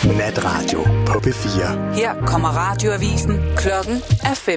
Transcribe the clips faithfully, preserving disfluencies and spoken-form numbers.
Natradio på P fire. Her kommer radioavisen. Klokken er fem.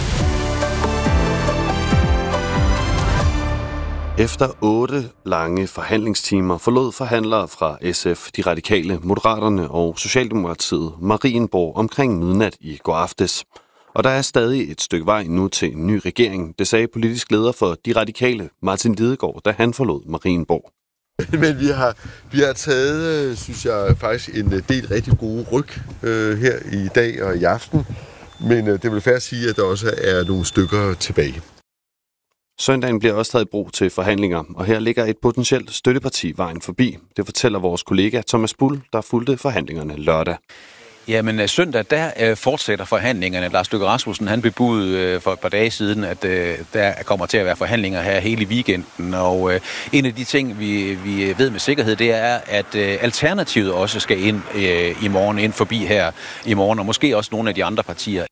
Efter otte lange forhandlingstimer forlod forhandlere fra S F, De Radikale, Moderaterne og Socialdemokratiet Marienborg omkring midnat i går aftes. Og der er stadig et stykke vej nu til en ny regering, det sagde politisk leder for De Radikale, Martin Lidegaard, da han forlod Marienborg. Men vi har, vi har taget, synes jeg, faktisk en del rigtig gode ryg øh, her i dag og i aften. Men øh, det vil fair sige, at der også er nogle stykker tilbage. Søndagen bliver også taget i brug til forhandlinger, og her ligger et potentielt støtteparti vejen forbi. Det fortæller vores kollega Thomas Bull, der fulgte forhandlingerne lørdag. Jamen søndag, der øh, fortsætter forhandlingerne. Lars Løkke Rasmussen, han bebudede øh, for et par dage siden, at øh, der kommer til at være forhandlinger her hele weekenden. Og øh, en af de ting, vi, vi ved med sikkerhed, det er, at øh, Alternativet også skal ind øh, i morgen, ind forbi her i morgen, og måske også nogle af de andre partier.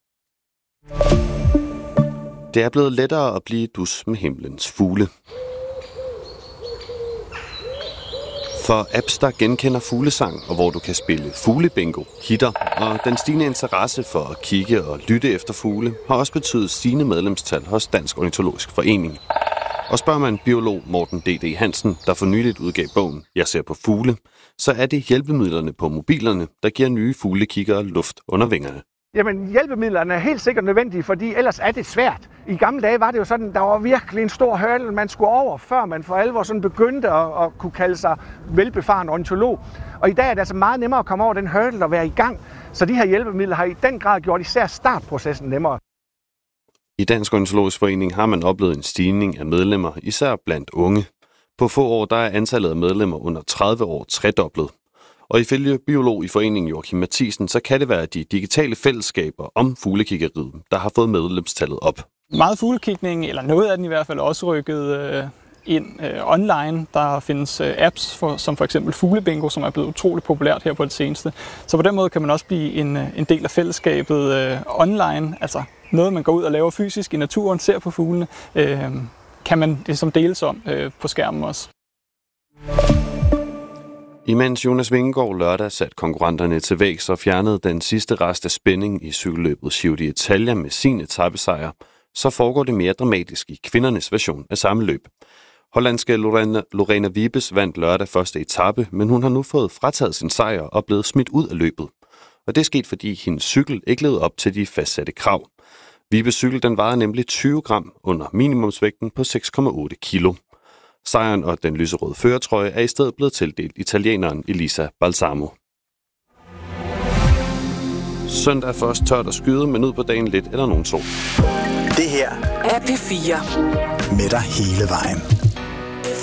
Det er blevet lettere at blive dus med himlens fugle. For apps, der genkender fuglesang, og hvor du kan spille fuglebingo, hitter, og den stigende interesse for at kigge og lytte efter fugle, har også betydet stigende medlemstal hos Dansk Ornitologisk Forening. Og spørger man biolog Morten D D Hansen, der for nyligt udgav bogen Jeg ser på fugle, så er det hjælpemidlerne på mobilerne, der giver nye fuglekiggere luft under vingerne. Jamen, hjælpemidlerne er helt sikkert nødvendige, fordi ellers er det svært. I gamle dage var det jo sådan, der var virkelig en stor hurdle, man skulle over, før man for alvor sådan begyndte at, at kunne kalde sig velbefaren ornitolog. Og i dag er det altså meget nemmere at komme over den hurdle og være i gang, så de her hjælpemidler har i den grad gjort især startprocessen nemmere. I Dansk Ornitologisk Forening har man oplevet en stigning af medlemmer, især blandt unge. På få år der er antallet af medlemmer under tredive år tredoblet. Og ifølge biolog i foreningen Joachim Mathisen, så kan det være de digitale fællesskaber om fuglekiggeriet, der har fået medlemstallet op. Meget fuglekigning, eller noget af den i hvert fald, også rykket øh, ind øh, online. Der findes øh, apps, for, som for eksempel Fuglebingo, som er blevet utroligt populært her på det seneste. Så på den måde kan man også blive en, en del af fællesskabet øh, online. Altså noget, man går ud og laver fysisk i naturen, ser på fuglene, øh, kan man ligesom deles om øh, på skærmen også. Imens Jonas Vingegaard lørdag satte konkurrenterne til vægs og fjernede den sidste rest af spænding i cykelløbet Giro d'Italia med sin etapesejr, så foregår det mere dramatisk i kvindernes version af samme løb. Hollandske Lorena, Lorena Wiebes vandt lørdag første etape, men hun har nu fået frataget sin sejr og blevet smidt ud af løbet. Og det er sket, fordi hendes cykel ikke levede op til de fastsatte krav. Wiebes cykel den vejede nemlig tyve gram under minimumsvægten på seks komma otte kilo. Sejren og den lyserøde førertrøje er i stedet blevet tildelt italieneren Elisa Balsamo. Søndag er først tørt at skyde, men ud på dagen lidt eller nogen sol. Det her er P fire. Med dig hele vejen.